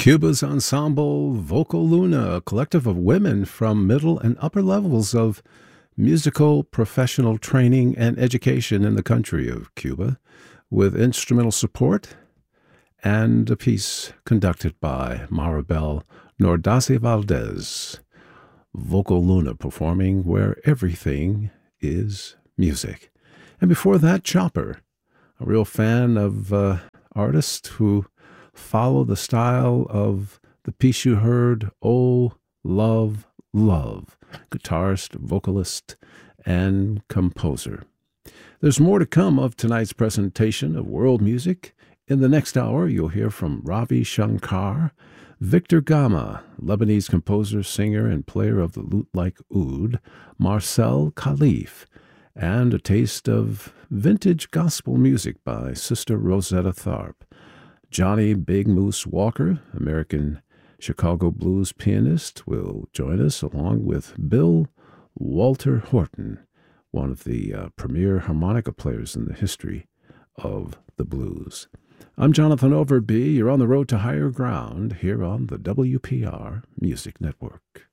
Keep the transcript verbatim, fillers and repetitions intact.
Cuba's ensemble Vocal Luna, a collective of women from middle and upper levels of musical professional training and education in the country of Cuba, with instrumental support and a piece conducted by Maribel Nordasi Valdez. Vocal Luna performing Where Everything is Music. And before that, Chopper, a real fan of uh, artists who follow the style of the piece you heard, Oh, Love, Love, guitarist, vocalist, and composer. There's more to come of tonight's presentation of world music. In the next hour, you'll hear from Ravi Shankar, Victor Gama, Lebanese composer, singer, and player of the lute-like oud, Marcel Khalif, and a taste of vintage gospel music by Sister Rosetta Tharpe. Johnny Big Moose Walker, American Chicago blues pianist, will join us, along with Bill Walter Horton, one of the uh, premier harmonica players in the history of the blues. I'm Jonathan Overby. You're on the road to higher ground here on the W P R Music Network.